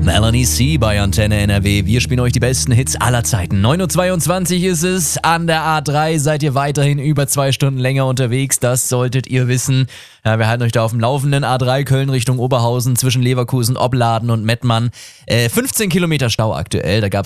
Melanie C. bei Antenne NRW. Wir spielen euch die besten Hits aller Zeiten. 9.22 Uhr ist es. An der A3 seid ihr weiterhin über 2 Stunden länger unterwegs. Das solltet ihr wissen. Ja, wir halten euch da auf dem Laufenden. A3 Köln Richtung Oberhausen zwischen Leverkusen, Opladen und Mettmann. 15 Kilometer Stau aktuell. Da gab